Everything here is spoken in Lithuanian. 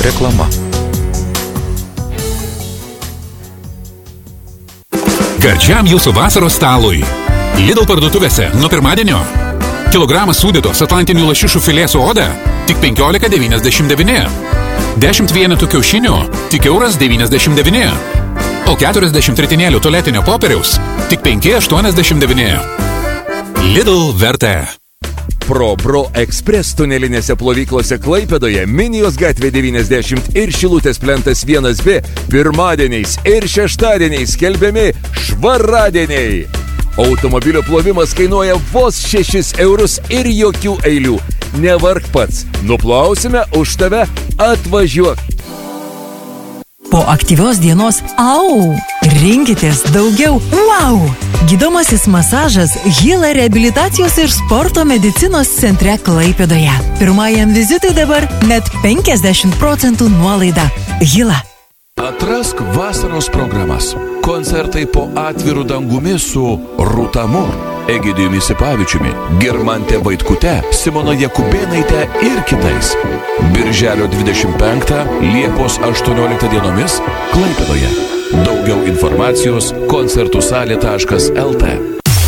Reklama. Gardžiam jūsų vasaros stalui. Lidl parduotuvėse nuo pirmadienio. Kilogramas sūdytos atlantinių lašišų filė su oda tik 15,99. 10 vienetų kiaušinių tik €1,99. O 40 ritinėlių tualetinio popieriaus tik 5,89. Lidl vertė. Pro Express tunelinėse plovyklose Klaipėdoje, Minijos gatvė 90 ir Šilutės plentas 1B pirmadieniais ir šeštadieniais skelbiami švaradieniai. Automobilio plovimas kainuoja vos 6 eurus ir jokių eilių. Nevark pats, nuplausime už tave, atvažiuok. Po aktyvios dienos, rinkitės daugiau, Gydomasis masažas Hila reabilitacijos ir sporto medicinos centre Klaipėdoje. Pirmajam vizitui dabar net 50% nuolaida. Hila. Atrask vasaros programas. Koncertai po atviru dangumi su Rūta Mur, Egidijumi Sipavičiumi, Girmante Vaitkute, Simona Jakubėnaite ir kitais. Birželio 25, Liepos 18 dienomis Klaipėdoje. Daugiau informacijos koncertusalė.lt.